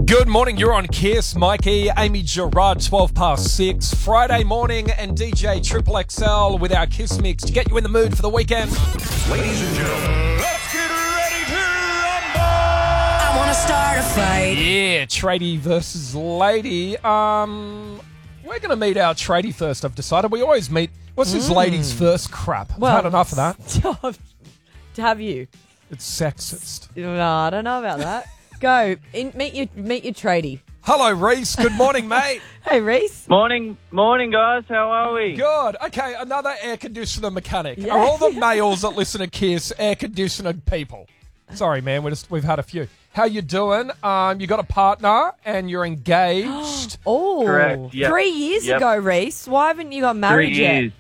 Good morning, you're on Kiss. Mikey, Amy Gerard, 12 past 6. Friday morning and DJ Triple XL with our Kiss Mix to get you in the mood for the weekend. Ladies and gentlemen, Let's get ready to rumble! I want to start a fight. Yeah, tradie versus lady. We're going to meet our tradie first, I've decided. We always meet, what's this ladies first crap? I've had enough of that. Have you? It's sexist. No, I don't know about that. Go. Meet your tradie. Hello, Reese. Good morning, mate. Hey, Reese. Morning, guys. How are we? Good. Okay, another air conditioner mechanic. Yeah. Are all the males that listen to Kiss air conditioner people? Sorry, man. We've had a few. How you doing? You got a partner and you're engaged. Oh, Correct, yep. 3 years Yep. ago, Reese. Why haven't you got married 3 years.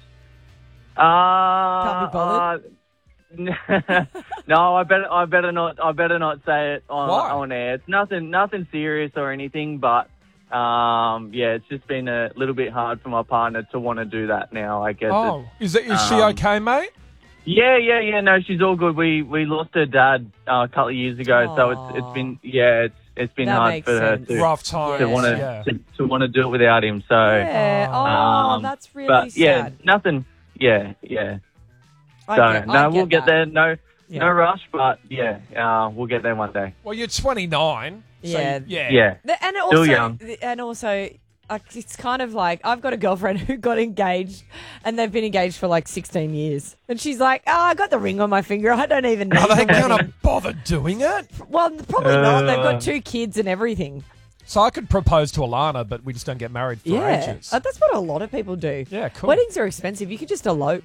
Can't be bothered? No, I better not say it Why? on air. It's nothing serious or anything, but yeah, it's just been a little bit hard for my partner to want to do that now. I guess. Oh, is she okay, mate? Yeah. No, she's all good. We lost her dad a couple of years ago, so it's been it's been That hard makes for her sense. to Rough times. want yeah. to want to do it without him. So Yeah. Oh, that's really but yeah, sad. nothing. Yeah. I We'll get that. there. Yeah. No rush, but yeah, we'll get there one day. Well, you're 29. Yeah. So, yeah. Yeah. And also, young. it's kind of like I've got a girlfriend who got engaged, and they've been engaged for like 16 years, and she's like, "Oh, I got the ring on my finger. I don't even know." Are they going to bother doing it? Well, probably not. They've got 2 kids and everything. So I could propose to Alana, but we just don't get married for ages. That's what a lot of people do. Yeah, cool. Weddings are expensive. You could just elope.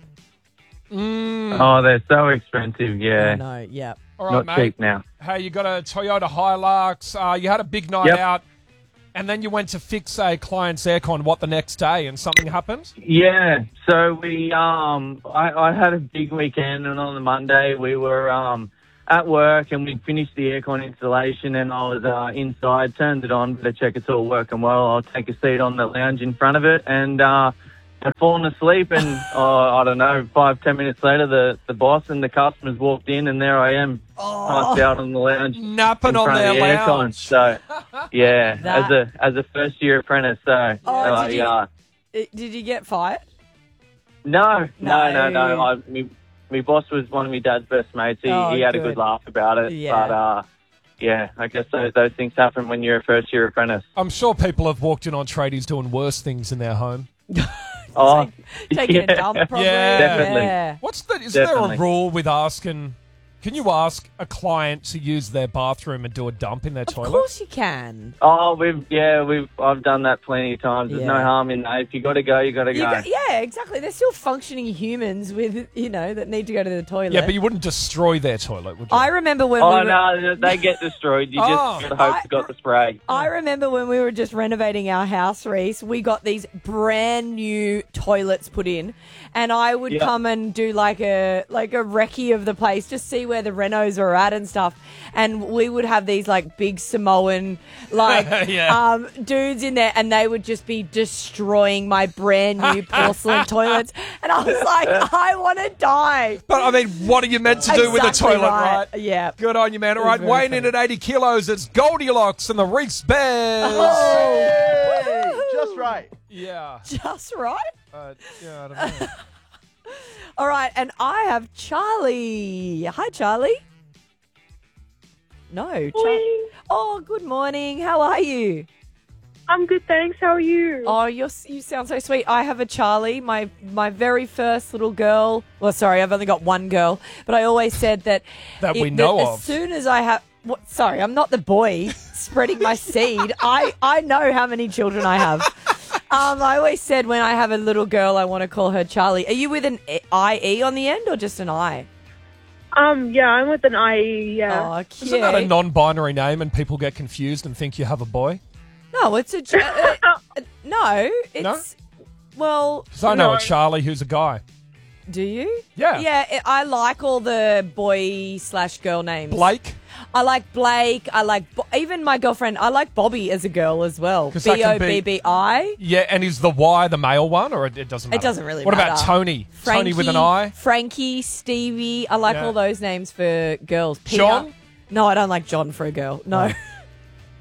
Oh, they're so expensive. I Yeah, know. Yeah. All right, not mate. cheap now. Hey, you got a Toyota Hilux. You had a big night Yep. out, and then you went to fix a client's aircon. What, the next day, and something happened? Yeah, so we I had a big weekend, and on the Monday we were at work, and we finished the aircon installation, and I was inside, turned it on to check it's all working well. I'll take a seat on the lounge in front of it, and I'd fallen asleep, and I don't know, 5-10 minutes later, the boss and the customers walked in, and there I am, passed out on the lounge, Napping in on front their of the aircon. lounge. So, yeah, That- as a first year apprentice, so Did yeah. you get fired? No. No. My boss was one of my dad's best mates. He had a good. good laugh about it. Yeah. But yeah, I guess those things happen when you're a first year apprentice. I'm sure people have walked in on tradies doing worse things in their home. Oh, Taking a dump, probably. Yeah. Definitely. Yeah. Is there a Definitely. rule with asking? Can you ask a client to use their bathroom and do a dump in their Of toilet? course you can. Oh, I've done that plenty of times. There's no Yeah. harm in that. If you got to go, you got to go. Yeah, exactly. They're still functioning humans with, that need to go to the toilet. Yeah, but you wouldn't destroy their toilet, would you? I remember when Oh we were... no, they get destroyed. You Oh. just gotta hope you got the spray. I remember when we were just renovating our house, Reese, we got these brand new toilets put in, and I would Yeah. come and do like a recce of the place, just see where the renos are at and stuff. And we would have these like big Samoan Yeah. dudes in there, and they would just be destroying my brand new porcelain toilets. And I was like, I want to die. But I mean, what are you meant to do with a Exactly toilet, right? Yeah. Good on you, man. All right, very weighing in funny. at 80 kilos, it's Goldilocks and the Reese Bears. Oh. Just right. Yeah. Just right. Yeah, I don't know. All right, and I have Charlie. Hi, Charlie. No. Oh, good morning. How are you? I'm good, thanks. How are you? Oh, you sound so sweet. I have a Charlie, my very first little girl. Well, sorry, I've only got one girl, but I always said that That we know as of. soon as I have. Sorry, I'm not the boy spreading my seed. I know how many children I have. I always said when I have a little girl, I want to call her Charlie. Are you with an IE on the end or just an I? Yeah, I'm with an IE, yeah. Oh, cute. Isn't that a non-binary name and people get confused and think you have a boy? No, it's a... no, it's... Well... Because I know No. a Charlie who's a guy. Do you? Yeah. Yeah, I like all the boy/girl names. Blake? I like Blake. I like... even my girlfriend, I like Bobby as a girl as well. 'Cause that can be- Bobbi. Yeah, and is the Y the male one, or it doesn't matter? It doesn't really What matter. about Tony? Tony with an I? Frankie, Stevie. I like Yeah. all those names for girls. Peter. John? No, I don't like John for a girl. No.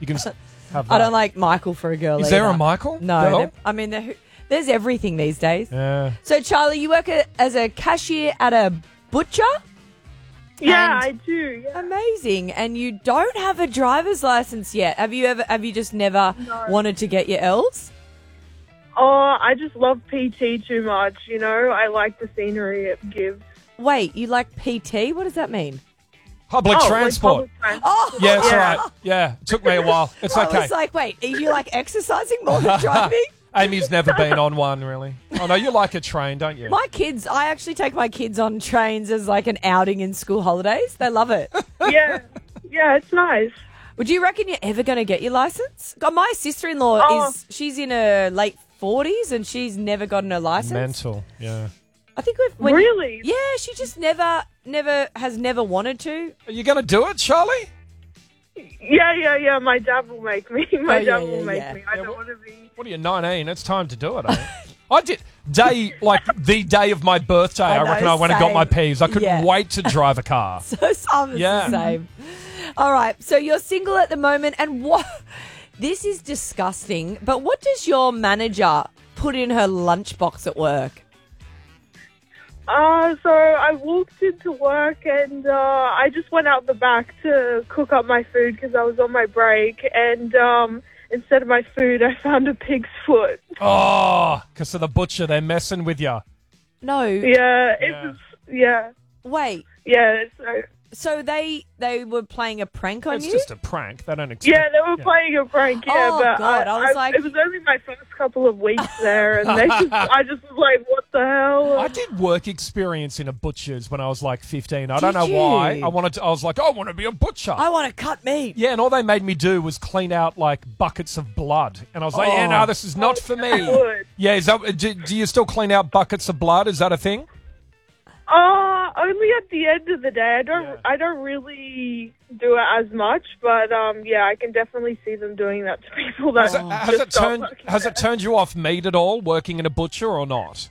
You can have that. I don't like Michael for a girl. Is there either. a Michael? No. Girl? I mean, there's everything these days. Yeah. So, Charlie, you work as a cashier at a butcher? Yeah, And- I do. Yeah. Amazing. And you don't have a driver's license yet. Have you just never wanted to get your L's? Oh, I just love PT too much. You know, I like the scenery it gives. Wait, you like PT? What does that mean? Public transport. Like public transport. Oh, Yeah, it's all right. Yeah, it took me a while. It's I okay. was like, wait, are you like exercising more than driving? Amy's never been on one, really. Oh, no, you like a train, don't you? My kids, I actually take my kids on trains as like an outing in school holidays. They love it. Yeah, it's nice. Would you reckon you're ever going to get your license? God, my sister-in-law she's in her late 40s and she's never gotten her license. Mental, yeah. I think Really? Yeah, she just never wanted to. Are you going to do it, Charlie? Yeah. My dad will make me. My dad will make yeah. me. I don't want to be. What are you, 19? It's time to do it, eh? I did the day of my birthday. I know, reckon I went and got my same. Ps. I couldn't Yeah. wait to drive a car. So I'm Yeah. the same. All right, so you're single at the moment, and what? This is disgusting. But what does your manager put in her lunchbox at work? So I walked into work and I just went out the back to cook up my food because I was on my break. And instead of my food, I found a pig's foot. Oh, because of the butcher. They're messing with you. No. Yeah, it Yeah. was. Yeah, Wait. yeah. So they were playing a prank on It's you? just a prank. They don't expect. Yeah, they were playing a prank. Yeah, Oh, but God, I was like- it was only my first couple of weeks there, and I just was like, what the hell? I did work experience in a butcher's when I was like 15. I don't Did know why. you? I was like, I want to be a butcher. I want to cut meat. Yeah, and all they made me do was clean out like buckets of blood, and I was like, "Yeah, no, this is not for me." Good. Yeah, is that? Do you still clean out buckets of blood? Is that a thing? Only at the end of the day. I don't really do it as much, but yeah, I can definitely see them doing that to people that Has it just stop turned working Has there. it turned you off meat at all, working in a butcher or not?